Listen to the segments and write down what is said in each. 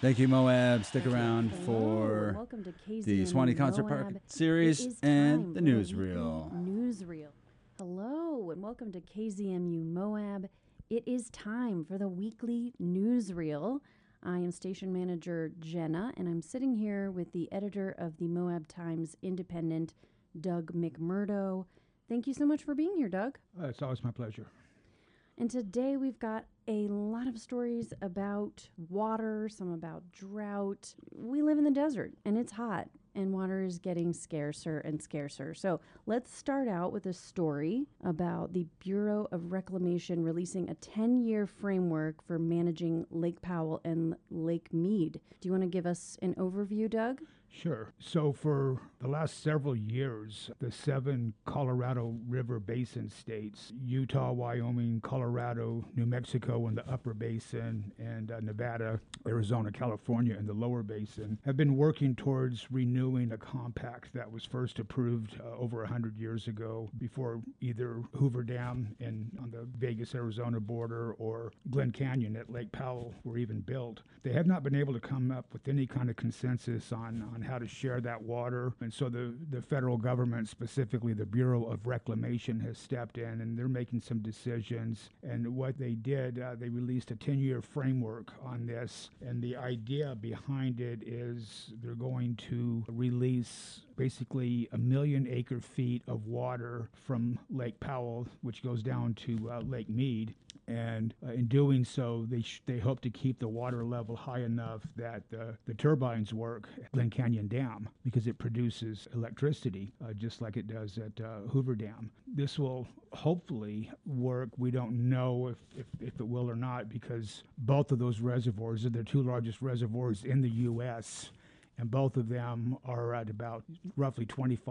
Thank you, Moab. Stick Hello, around and for welcome to KZMU the Swanee Concert Moab. Park series It is and time the for newsreel. Newsreel. Hello, and welcome to KZMU Moab. It is time for the weekly newsreel. I am station manager Jenna, and I'm sitting here with the editor of the Moab Times Independent, Doug McMurdo. Thank you so much for being here, Doug. It's always my pleasure. And today we've got a lot of stories about water, some about drought. We live in the desert and it's hot and water is getting scarcer and scarcer. So let's start out with a story about the Bureau of Reclamation releasing a 10-year framework for managing Lake Powell and Lake Mead. Do you want to give us an overview, Doug? Sure. So for the last several years, the 7 Colorado River Basin states, Utah, Wyoming, Colorado, New Mexico in the upper basin, and Nevada, Arizona, California in the lower basin, have been working towards renewing a compact that was first approved over 100 years ago before either Hoover Dam on the Vegas, Arizona border or Glen Canyon at Lake Powell were even built. They have not been able to come up with any kind of consensus on how to share that water. And so the federal government, specifically the Bureau of Reclamation, has stepped in and they're making some decisions. And what they did, they released a 10-year framework on this. And the idea behind it is they're going to release basically 1 million acre feet of water from Lake Powell, which goes down to Lake Mead. And in doing so, they hope to keep the water level high enough that the turbines work at Glen Canyon Dam because it produces electricity just like it does at Hoover Dam. This will hopefully work. We don't know if it will or not because both of those reservoirs are the 2 largest reservoirs in the U.S., and both of them are at about roughly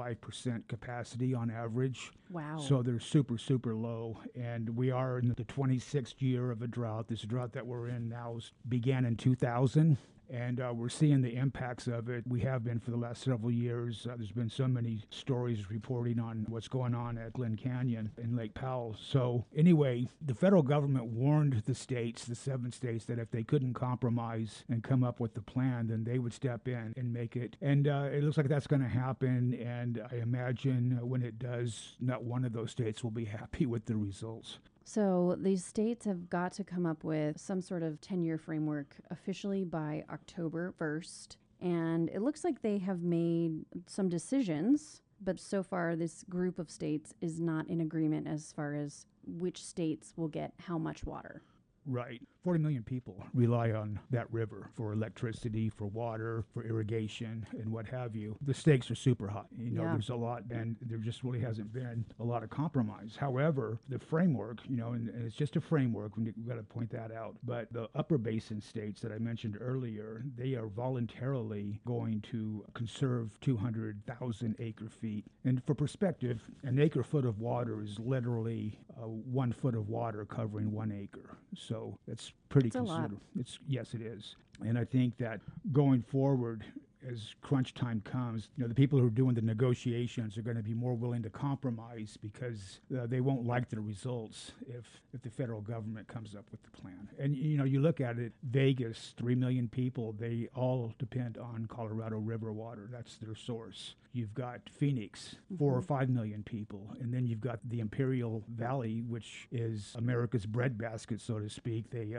25% capacity on average. Wow. So they're super, super low. And we are in the 26th year of a drought. This drought that we're in now began in 2000. And we're seeing the impacts of it. We have been for the last several years. There's been so many stories reporting on what's going on at Glen Canyon and Lake Powell. So anyway, the federal government warned the states, the 7 states, that if they couldn't compromise and come up with the plan, then they would step in and make it. And it looks like that's going to happen. And I imagine when it does, not one of those states will be happy with the results. So these states have got to come up with some sort of 10-year framework officially by October 1st. And it looks like they have made some decisions, but so far this group of states is not in agreement as far as which states will get how much water. Right. 40 million people rely on that river for electricity, for water, for irrigation, and what have you. The stakes are super high. There's a lot, and there just really hasn't been a lot of compromise. However, the framework, and it's just a framework, we've got to point that out. But the upper basin states that I mentioned earlier, they are voluntarily going to conserve 200,000 acre feet. And for perspective, an acre foot of water is literally 1 foot of water covering 1 acre. So that's pretty considerable. Yes, it is. And I think that going forward, as crunch time comes, the people who are doing the negotiations are going to be more willing to compromise because they won't like the results if the federal government comes up with the plan. And, you look at it, Vegas, 3 million people, they all depend on Colorado River water. That's their source. You've got Phoenix, 4 or 5 million people. And then you've got the Imperial Valley, which is America's breadbasket, so to speak. They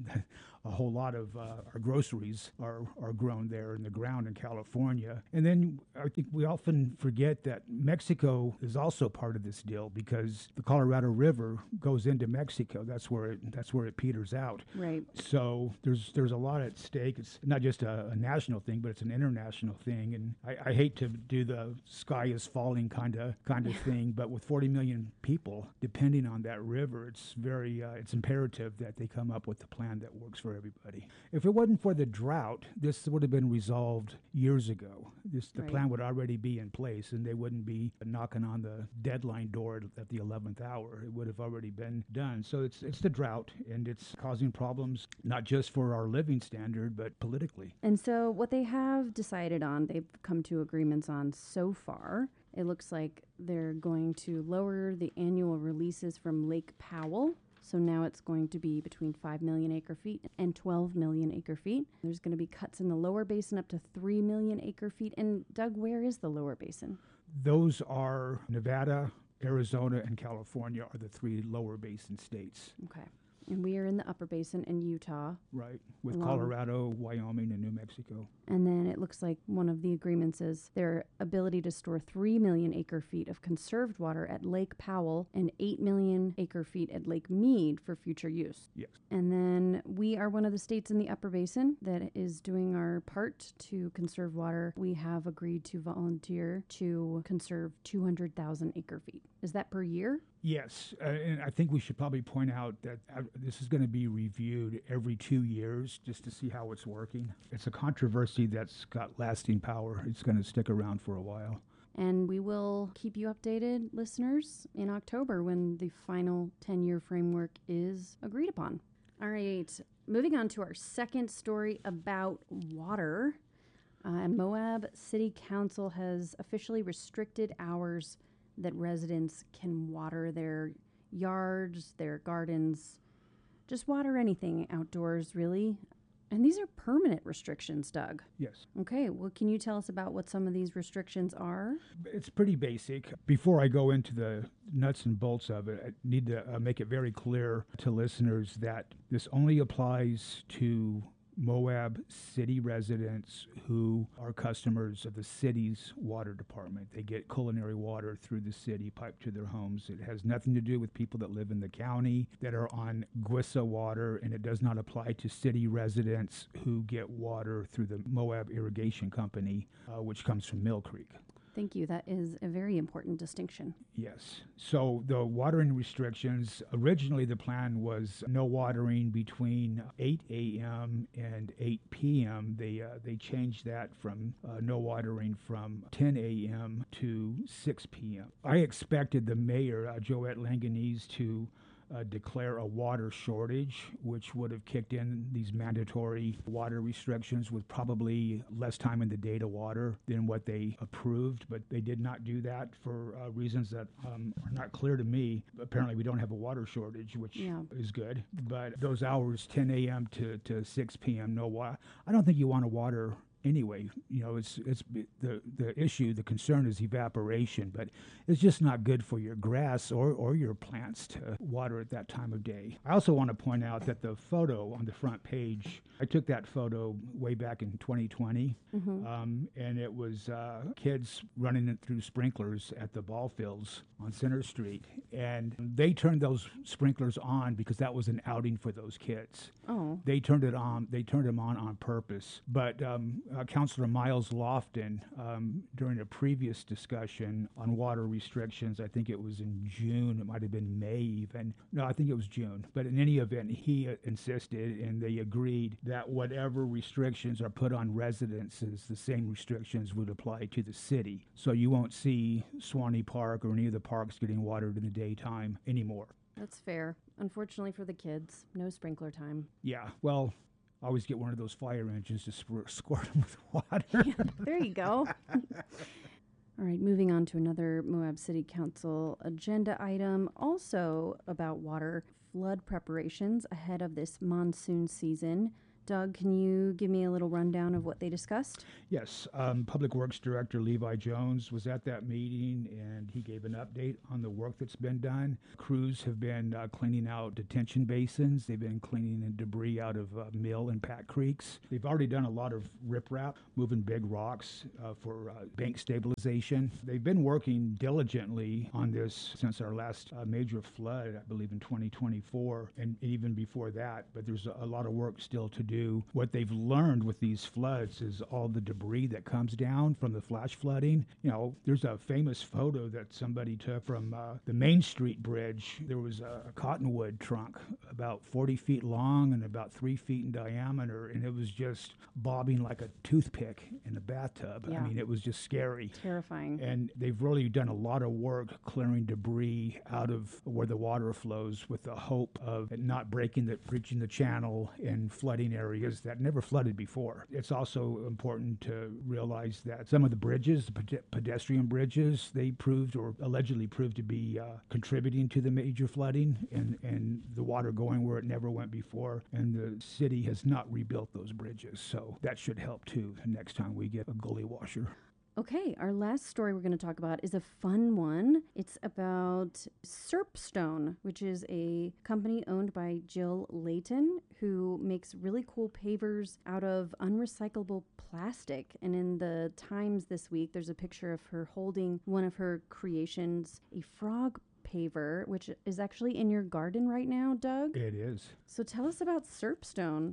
a whole lot of our groceries are grown there in the ground in California. And then I think we often forget that Mexico is also part of this deal because the Colorado River goes into Mexico. That's where it peters out. Right. So there's a lot at stake. It's not just a national thing, but it's an international thing. And I hate to do the sky is falling kind of thing, but with 40 million people depending on that river, it's it's imperative that they come up with a plan that works for everybody. If it wasn't for the drought, this would have been resolved years ago. The plan would already be in place, and they wouldn't be knocking on the deadline door at the 11th hour. It would have already been done. So it's the drought, and it's causing problems not just for our living standard, but politically. And so what they have decided on, they've come to agreements on so far, it looks like they're going to lower the annual releases from Lake Powell. So now it's going to be between 5 million acre feet and 12 million acre feet. There's going to be cuts in the lower basin up to 3 million acre feet. And Doug, where is the lower basin? Those are Nevada, Arizona, and California are the three lower basin states. Okay. And we are in the upper basin in Utah. Right, with Along- Colorado, Wyoming, and New Mexico. And then it looks like one of the agreements is their ability to store 3 million acre feet of conserved water at Lake Powell and 8 million acre feet at Lake Mead for future use. Yes. And then we are one of the states in the upper basin that is doing our part to conserve water. We have agreed to volunteer to conserve 200,000 acre feet. Is that per year? Yes, and I think we should probably point out that this is going to be reviewed every 2 years just to see how it's working. It's a controversy that's got lasting power. It's going to stick around for a while. And we will keep you updated, listeners, in October when the final 10-year framework is agreed upon. All right, moving on to our second story about water. Moab City Council has officially restricted hours that residents can water their yards, their gardens, just water anything outdoors, really. And these are permanent restrictions, Doug. Yes. Okay, well, can you tell us about what some of these restrictions are? It's pretty basic. Before I go into the nuts and bolts of it, I need to make it very clear to listeners that this only applies to Moab City residents who are customers of the city's water department. They get culinary water through the city, piped to their homes. It has nothing to do with people that live in the county that are on GWISA water, and it does not apply to city residents who get water through the Moab Irrigation Company, which comes from Mill Creek. Thank you. That is a very important distinction. Yes. So the watering restrictions, originally the plan was no watering between 8 a.m. and 8 p.m. They changed that from no watering from 10 a.m. to 6 p.m. I expected the mayor, Joette Langanese, to declare a water shortage, which would have kicked in these mandatory water restrictions with probably less time in the day to water than what they approved. But they did not do that for reasons that are not clear to me. Apparently, we don't have a water shortage, which is good. But those hours, 10 a.m. to 6 p.m., no water. I don't think you want to water anyway. You know, it's the issue, the concern is evaporation, but it's just not good for your grass or your plants to water at that time of day. I also want to point out that the photo on the front page, I took that photo way back in 2020, and it was kids running it through sprinklers at the ball fields on Center Street, and they turned those sprinklers on because that was an outing for those kids. Oh. They turned it on. They turned them on purpose. But Councilor Miles Lofton, during a previous discussion on water restrictions, I think it was in June. It might have been May even. No, I think it was June. But in any event, he insisted, and they agreed that whatever restrictions are put on residences, the same restrictions would apply to the city. So you won't see Swanee Park or any of the parks getting watered in the daytime anymore. That's fair. Unfortunately for the kids, no sprinkler time. Yeah, well, I always get one of those fire engines to squirt them with water. Yeah, there you go. All right, moving on to another Moab City Council agenda item, also about water, flood preparations ahead of this monsoon season. Doug, can you give me a little rundown of what they discussed? Yes, Public Works Director Levi Jones was at that meeting, and he gave an update on the work that's been done. Crews have been cleaning out detention basins. They've been cleaning the debris out of Mill and Pat Creeks. They've already done a lot of riprap, moving big rocks for bank stabilization. They've been working diligently on this since our last major flood, I believe in 2024, and even before that, but there's a lot of work still to do. What they've learned with these floods is all the debris that comes down from the flash flooding. You know, there's a famous photo that somebody took from the Main Street Bridge. There was a cottonwood trunk about 40 feet long and about 3 feet in diameter, and it was just bobbing like a toothpick in a bathtub. Yeah. I mean, it was just scary. Terrifying. And they've really done a lot of work clearing debris out of where the water flows with the hope of it not breaching the channel and flooding areas areas that never flooded before. It's also important to realize that some of the bridges, the pedestrian bridges, they proved or allegedly proved to be contributing to the major flooding and the water going where it never went before. And the city has not rebuilt those bridges. So that should help too the next time we get a gully washer. Okay, our last story we're going to talk about is a fun one. It's about Serpstone, which is a company owned by Jill Layton, who makes really cool pavers out of unrecyclable plastic. And in the Times this week, there's a picture of her holding one of her creations, a frog paver, which is actually in your garden right now, Doug. It is. So tell us about Serpstone.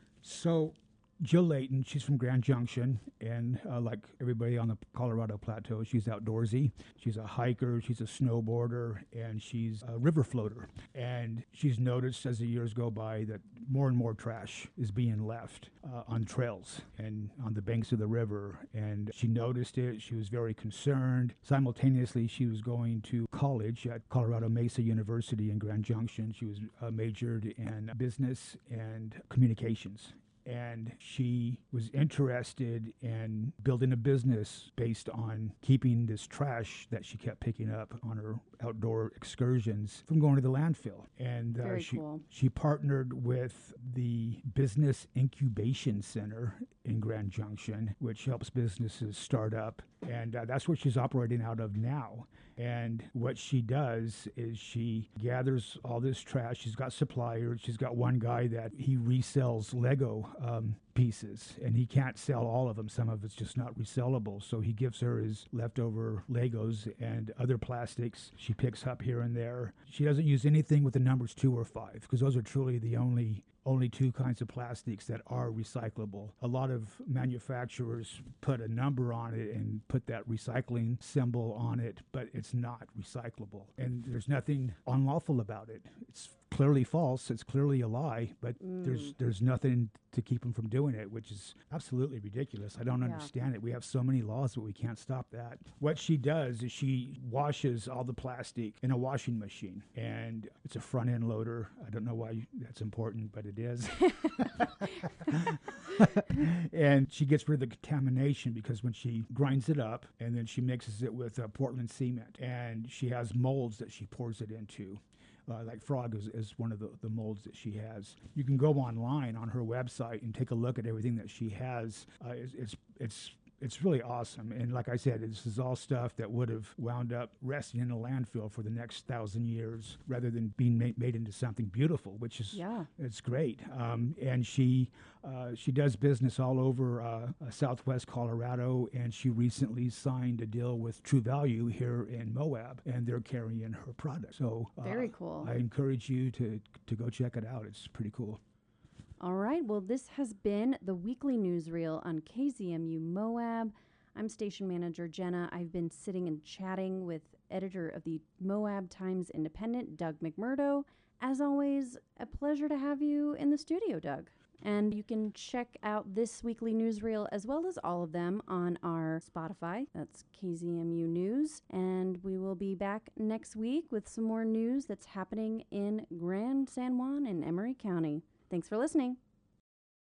So Jill Layton, she's from Grand Junction, and like everybody on the Colorado Plateau, she's outdoorsy. She's a hiker, she's a snowboarder, and she's a river floater. And she's noticed as the years go by that more and more trash is being left on trails and on the banks of the river. And she noticed it. She was very concerned. Simultaneously, she was going to college at Colorado Mesa University in Grand Junction. She was majored in business and communications. And she was interested in building a business based on keeping this trash that she kept picking up on her outdoor excursions from going to the landfill. And Cool. She partnered with the Business Incubation Center in Grand Junction, which helps businesses start up. And that's what she's operating out of now. And what she does is she gathers all this trash. She's got suppliers. She's got one guy that he resells Lego pieces, and he can't sell all of them. Some of it's just not resellable. So he gives her his leftover Legos and other plastics she picks up here and there. She doesn't use anything with the numbers 2 or 5 because those are truly the only two kinds of plastics that are recyclable. A lot of manufacturers put a number on it and put that recycling symbol on it, but it's not recyclable. And there's nothing unlawful about it. It's clearly false. It's clearly a lie, but there's nothing to keep them from doing it, which is absolutely ridiculous. I don't understand it. We have so many laws, but we can't stop that. What she does is she washes all the plastic in a washing machine, and it's a front end loader. I don't know why that's important, but it is. And she gets rid of the contamination because when she grinds it up and then she mixes it with Portland cement, and she has molds that she pours it into. Like Frog is one of the molds that she has. You can go online on her website and take a look at everything that she has. It's really awesome. And like I said, this is all stuff that would have wound up resting in a landfill for the next 1,000 years rather than being made into something beautiful, which is it's great. And she does business all over Southwest Colorado, and she recently signed a deal with True Value here in Moab, and they're carrying her product. So very cool. I encourage you to go check it out. It's pretty cool. All right. Well, this has been the weekly newsreel on KZMU Moab. I'm station manager Jenna. I've been sitting and chatting with editor of the Moab Times Independent, Doug McMurdo. As always, a pleasure to have you in the studio, Doug. And you can check out this weekly newsreel as well as all of them on our Spotify. That's KZMU News. And we will be back next week with some more news that's happening in Grand San Juan and Emery County. Thanks for listening.